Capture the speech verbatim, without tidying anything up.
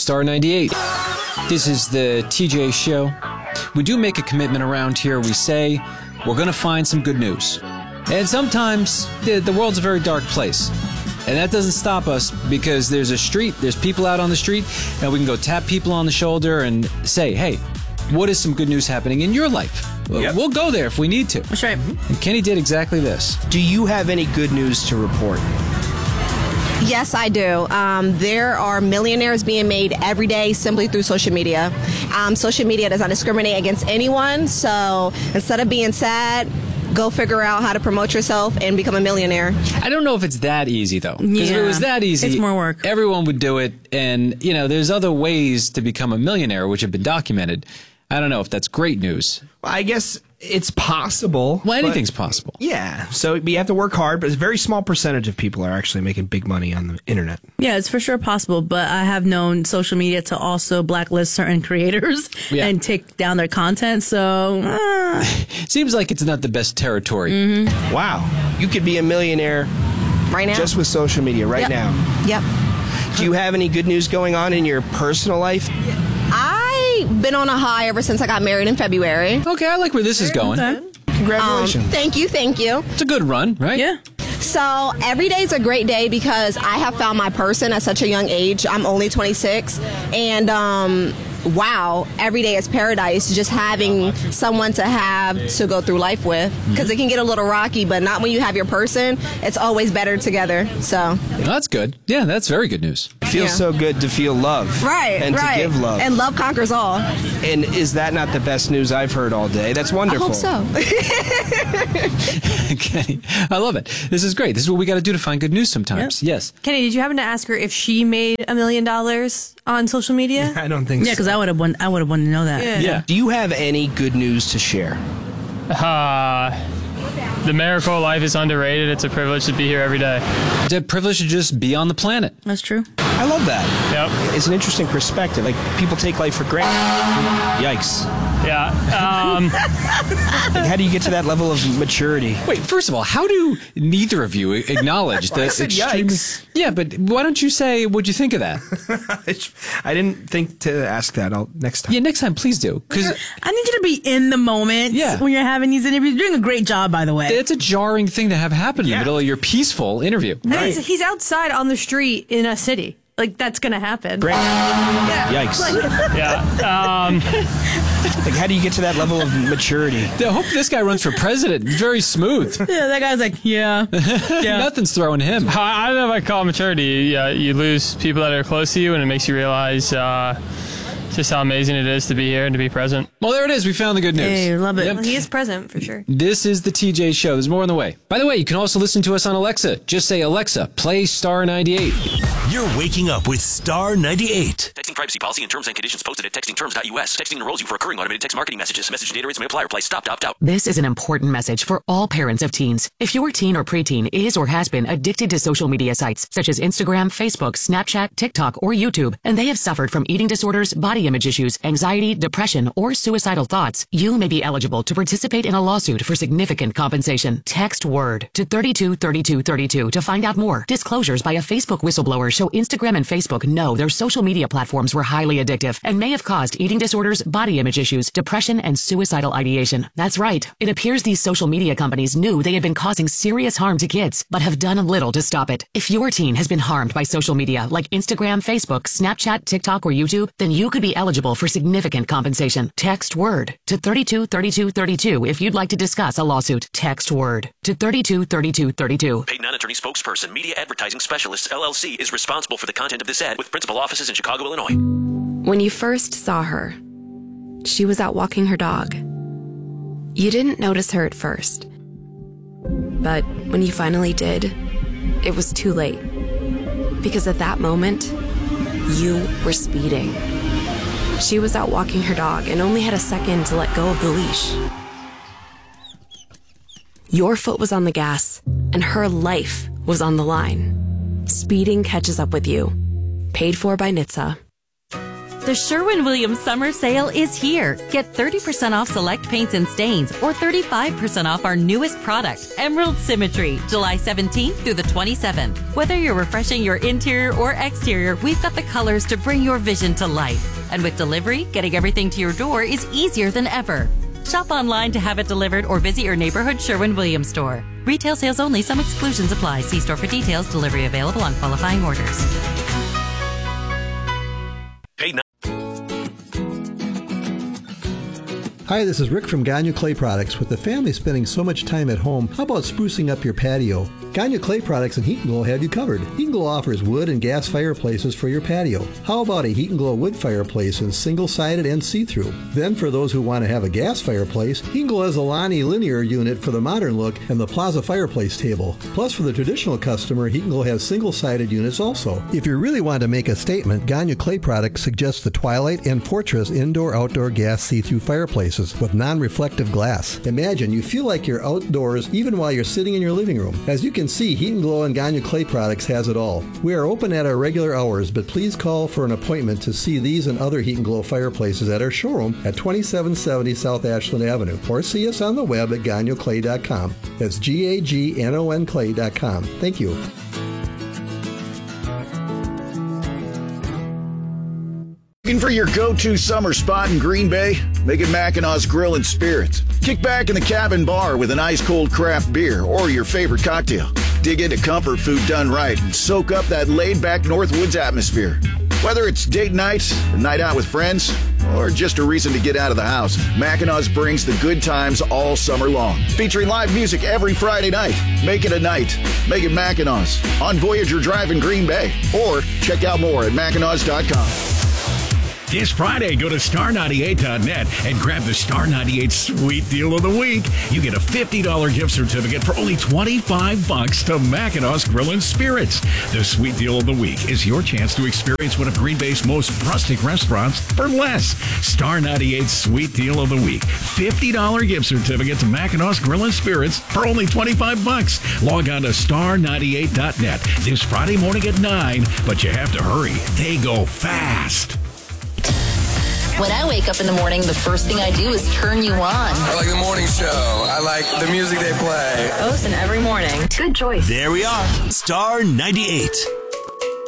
Star ninety-eight. This is the T J Show. We do make a commitment around here. We say we're going to find some good news. And sometimes the, the world's a very dark place. And that doesn't stop us because there's a street, there's people out on the street, and we can go tap people on the shoulder and say, hey, what is some good news happening in your life? Yep. We'll go there if we need to. That's right. And Kenny did exactly this. Do you have any good news to report? Yes, I do. Um, there are millionaires being made every day simply through social media. Um, social media does not discriminate against anyone, so instead of being sad, go figure out how to promote yourself and become a millionaire. I don't know if it's that easy, though. Because yeah, if it was that easy, it's more work. Everyone would do it. And, you know, there's other ways to become a millionaire, which have been documented. I don't know if that's great news. Well, I guess it's possible. Well, anything's possible. Yeah. So you have to work hard, but a very small percentage of people are actually making big money on the internet. Yeah, it's for sure possible, but I have known social media to also blacklist certain creators yeah. and take down their content, so... Uh. Seems like it's not the best territory. Mm-hmm. Wow. You could be a millionaire right now, just with social media right yep. now. Yep. Do you have any good news going on in your personal life? I've been on a high ever since I got married in February. Okay, I like where this is going. Okay. Congratulations. Um, thank you, thank you. It's a good run, right? Yeah. So every day is a great day because I have found my person at such a young age. I'm only twenty-six, and um, wow, every day is paradise. Just having someone to have to go through life with, because mm-hmm. it can get a little rocky, but not when you have your person. It's always better together. So well, that's good. Yeah, that's very good news. It feels yeah. so good to feel love, right? And right. to give love, and love conquers all. And is that not the best news I've heard all day? That's wonderful. I hope so. Kenny, I love it. This is great. This is what we got to do to find good news sometimes. Yep. Yes. Kenny, did you happen to ask her if she made a million dollars on social media? I don't think yeah, so. Yeah, because I would have won. I would have wanted to know that. Yeah. yeah. Do you have any good news to share? Uh, the miracle of life is underrated. It's a privilege to be here every day. It's a privilege to just be on the planet. That's true. I love that. Yep. It's an interesting perspective. Like, people take life for granted. Yikes. Yeah. Um, like, how do you get to that level of maturity? Wait, first of all, how do neither of you acknowledge well, the I said extreme... yikes. Yeah, but why don't you say, what'd you think of that? I didn't think to ask that. I'll next time. Yeah, next time, please do. Because I need you to be in the moment yeah. when you're having these interviews. You're doing a great job, by the way. It's a jarring thing to have happen in yeah. the middle of your peaceful interview. No, Right. he's, he's outside on the street in a city. Like, that's going to happen. Great. Yeah. Yikes. yeah. Um, like, how do you get to that level of maturity? I hope this guy runs for president. Very smooth. Yeah, that guy's like, yeah. yeah. Nothing's throwing him. I, I don't know if I call it maturity. Uh, you lose people that are close to you, and it makes you realize uh, just how amazing it is to be here and to be present. Well, there it is. We found the good news. Hey, love it. Yep. Well, he is present, for sure. This is the T J Show. There's more on the way. By the way, you can also listen to us on Alexa. Just say, Alexa, play Star ninety-eight. You're waking up with Star ninety-eight. Texting privacy policy and terms and conditions posted at texting terms dot U S. Texting enrolls you for recurring automated text marketing messages. Message data rates may apply. Reply stop to opt out. This is an important message for all parents of teens. If your teen or preteen is or has been addicted to social media sites such as Instagram, Facebook, Snapchat, TikTok, or YouTube, and they have suffered from eating disorders, body image issues, anxiety, depression, or suicidal thoughts, you may be eligible to participate in a lawsuit for significant compensation. Text WORD to thirty-two thirty-two thirty-two to find out more. Disclosures by a Facebook whistleblower show Instagram and Facebook know their social media platforms were highly addictive and may have caused eating disorders, body image issues, depression, and suicidal ideation. That's right. It appears these social media companies knew they had been causing serious harm to kids, but have done little to stop it. If your teen has been harmed by social media like Instagram, Facebook, Snapchat, TikTok, or YouTube, then you could be eligible for significant compensation. Text WORD to thirty-two thirty-two thirty-two if you'd like to discuss a lawsuit. Text WORD to thirty-two thirty-two thirty-two. Paid non-attorney spokesperson, Media Advertising Specialists, L L C, is responsible for the content of this ad with principal offices in Chicago, Illinois. When you first saw her, she was out walking her dog. You didn't notice her at first. But when you finally did, it was too late. Because at that moment, you were speeding. She was out walking her dog and only had a second to let go of the leash. Your foot was on the gas, and her life was on the line. Speeding catches up with you. Paid for by N H T S A. The Sherwin-Williams Summer Sale is here. Get thirty percent off select paints and stains or thirty-five percent off our newest product, Emerald Symmetry, July seventeenth through the twenty-seventh. Whether you're refreshing your interior or exterior, we've got the colors to bring your vision to life. And with delivery, getting everything to your door is easier than ever. Shop online to have it delivered or visit your neighborhood Sherwin-Williams store. Retail sales only. Some exclusions apply. See store for details. Delivery available on qualifying orders. Hey, Hi, this is Rick from Gagne Clay Products. With the family spending so much time at home, how about sprucing up your patio? Gagne Clay Products and Heat and Glow have you covered. Heat and Glow offers wood and gas fireplaces for your patio. How about a Heat and Glow wood fireplace in single-sided and see-through? Then for those who want to have a gas fireplace, Heat and Glow has a Lonnie linear unit for the modern look and the Plaza fireplace table. Plus for the traditional customer, Heat and Glow has single-sided units also. If you really want to make a statement, Gagne Clay Products suggests the Twilight and Fortress indoor-outdoor gas see-through fireplaces with non-reflective glass. Imagine you feel like you're outdoors even while you're sitting in your living room. As you can see, Heat and Glow and Gagne Clay Products has it all. We are open at our regular hours, but please call for an appointment to see these and other Heat and Glow fireplaces at our showroom at twenty-seven seventy South Ashland Avenue, or see us on the web at gagne clay dot com. That's G A G N O N clay dot com. Thank you. Looking for your go-to summer spot in Green Bay? Make it Mackinaw's Grill and Spirits. Kick back in the cabin bar with an ice-cold craft beer or your favorite cocktail. Dig into comfort food done right and soak up that laid-back Northwoods atmosphere. Whether it's date night, a night out with friends, or just a reason to get out of the house, Mackinaw's brings the good times all summer long. Featuring live music every Friday night. Make it a night. Make it Mackinaw's on Voyager Drive in Green Bay. Or check out more at mackinaws dot com. This Friday, go to star ninety-eight dot net and grab the Star ninety-eight Sweet Deal of the Week. You get a fifty dollars gift certificate for only twenty-five bucks to Mackinaw's Grill and Spirits. The Sweet Deal of the Week is your chance to experience one of Green Bay's most rustic restaurants for less. Star ninety-eight Sweet Deal of the Week. fifty dollars gift certificate to Mackinaw's Grill and Spirits for only twenty-five bucks. Log on to star ninety-eight dot net this Friday morning at nine, but you have to hurry. They go fast. When I wake up in the morning, the first thing I do is turn you on. I like the morning show. I like the music they play. Listen every morning. Good choice. There we are. Star ninety-eight.